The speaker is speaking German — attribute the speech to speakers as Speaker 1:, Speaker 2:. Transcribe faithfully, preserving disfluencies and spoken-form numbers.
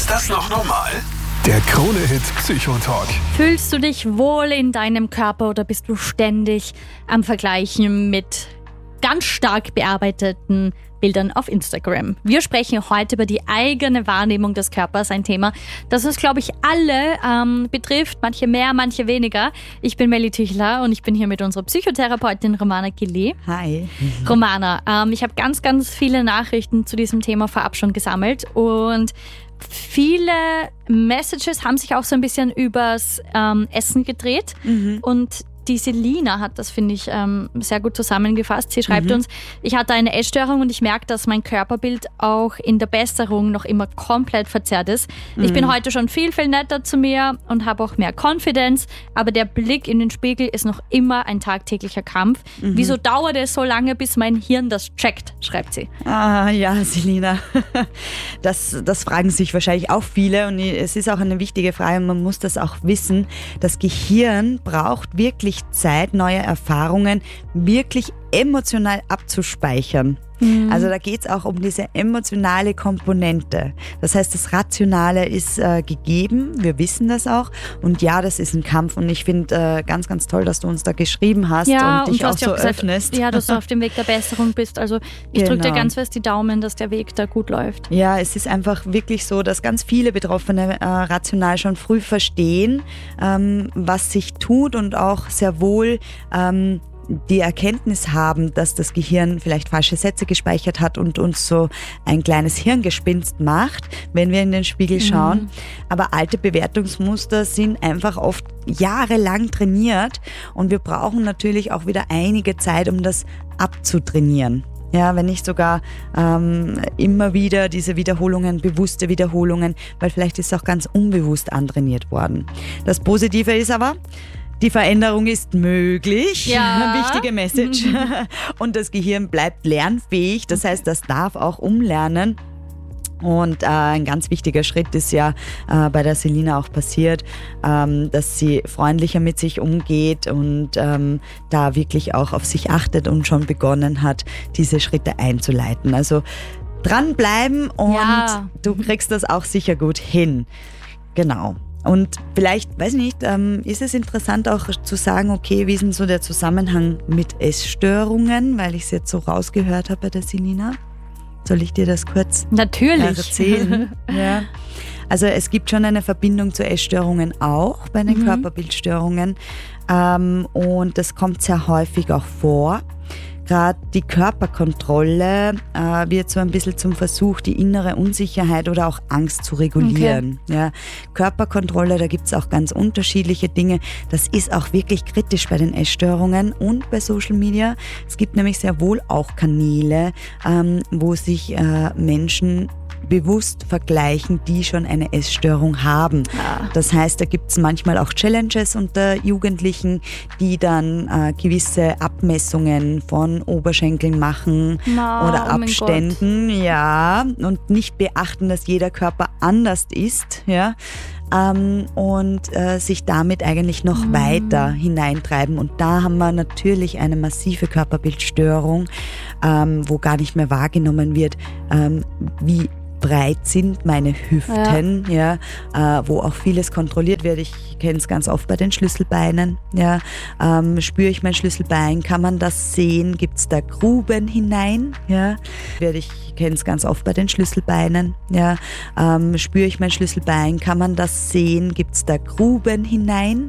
Speaker 1: Ist das noch normal? Der Krone-Hit Psychotalk.
Speaker 2: Fühlst du dich wohl in deinem Körper oder bist du ständig am Vergleichen mit ganz stark bearbeiteten Bildern auf Instagram? Wir sprechen heute über die eigene Wahrnehmung des Körpers, ein Thema, das uns, glaube ich, alle ähm, betrifft, manche mehr, manche weniger. Ich bin Melly Tüchler und ich bin hier mit unserer Psychotherapeutin Romana Gillet.
Speaker 3: Hi.
Speaker 2: Romana, ähm, ich habe ganz, ganz viele Nachrichten zu diesem Thema vorab schon gesammelt und viele Messages haben sich auch so ein bisschen übers ähm, Essen gedreht mhm. und die Selina hat das, finde ich, ähm, sehr gut zusammengefasst. Sie schreibt mhm. uns, ich hatte eine Essstörung und ich merke, dass mein Körperbild auch in der Besserung noch immer komplett verzerrt ist. Mhm. Ich bin heute schon viel, viel netter zu mir und habe auch mehr Confidence, aber der Blick in den Spiegel ist noch immer ein tagtäglicher Kampf. Mhm. Wieso dauert es so lange, bis mein Hirn das checkt, schreibt sie.
Speaker 3: Ah ja, Selina, das, das fragen sich wahrscheinlich auch viele und es ist auch eine wichtige Frage und man muss das auch wissen. Das Gehirn braucht wirklich Zeit, neue Erfahrungen wirklich emotional abzuspeichern. Mhm. Also da geht es auch um diese emotionale Komponente. Das heißt, das Rationale ist äh, gegeben, wir wissen das auch und ja, das ist ein Kampf und ich finde äh, ganz, ganz toll, dass du uns da geschrieben hast
Speaker 2: ja,
Speaker 3: und dich
Speaker 2: und
Speaker 3: auch so
Speaker 2: gesagt,
Speaker 3: öffnest.
Speaker 2: Ja, dass du auf dem Weg der Besserung bist. Also ich
Speaker 3: genau.
Speaker 2: drücke dir ganz fest die Daumen, dass der Weg da gut läuft.
Speaker 3: Ja, es ist einfach wirklich so, dass ganz viele Betroffene äh, rational schon früh verstehen, ähm, was sich tut und auch sehr wohl ähm, die Erkenntnis haben, dass das Gehirn vielleicht falsche Sätze gespeichert hat und uns so ein kleines Hirngespinst macht, wenn wir in den Spiegel schauen. Mhm. Aber alte Bewertungsmuster sind einfach oft jahrelang trainiert und wir brauchen natürlich auch wieder einige Zeit, um das abzutrainieren. Ja, wenn nicht sogar ähm, immer wieder diese Wiederholungen, bewusste Wiederholungen, weil vielleicht ist es auch ganz unbewusst antrainiert worden. Das Positive ist aber, die Veränderung ist möglich,
Speaker 2: ja.
Speaker 3: Eine wichtige Message. Und das Gehirn bleibt lernfähig, das heißt, das darf auch umlernen. Und äh, ein ganz wichtiger Schritt ist ja äh, bei der Selina auch passiert, ähm, dass sie freundlicher mit sich umgeht und ähm, da wirklich auch auf sich achtet und schon begonnen hat, diese Schritte einzuleiten. Also dranbleiben und
Speaker 2: ja.
Speaker 3: du kriegst das auch sicher gut hin. Genau. Und vielleicht, weiß ich nicht, ähm, ist es interessant auch zu sagen, okay, wie ist denn so der Zusammenhang mit Essstörungen, weil ich es jetzt so rausgehört habe bei der Selina. Soll ich dir das kurz
Speaker 2: Natürlich.
Speaker 3: erzählen? Ja. Also es gibt schon eine Verbindung zu Essstörungen auch bei den mhm. Körperbildstörungen ähm, und das kommt sehr häufig auch vor. Gerade die Körperkontrolle äh, wird so ein bisschen zum Versuch, die innere Unsicherheit oder auch Angst zu regulieren. Okay. Ja, Körperkontrolle, da gibt es auch ganz unterschiedliche Dinge. Das ist auch wirklich kritisch bei den Essstörungen und bei Social Media. Es gibt nämlich sehr wohl auch Kanäle, ähm, wo sich äh, Menschen bewusst vergleichen, die schon eine Essstörung haben. Ja. Das heißt, da gibt es manchmal auch Challenges unter Jugendlichen, die dann äh, gewisse Abmessungen von Oberschenkeln machen
Speaker 2: no,
Speaker 3: oder
Speaker 2: oh
Speaker 3: Abständen, ja, und nicht beachten, dass jeder Körper anders ist, ja. Ähm, und äh, sich damit eigentlich noch mm. weiter hineintreiben. Und da haben wir natürlich eine massive Körperbildstörung, ähm, wo gar nicht mehr wahrgenommen wird, ähm, wie breit sind meine Hüften, ja, ja äh, wo auch vieles kontrolliert wird. Ich kenne es ganz oft bei den Schlüsselbeinen. Ja, ähm, spüre ich mein Schlüsselbein? Kann man das sehen? Gibt es da Gruben hinein? Ja, ich kenne es ganz oft bei den Schlüsselbeinen. Ja, ähm, spüre ich mein Schlüsselbein? Kann man das sehen? Gibt es da Gruben hinein?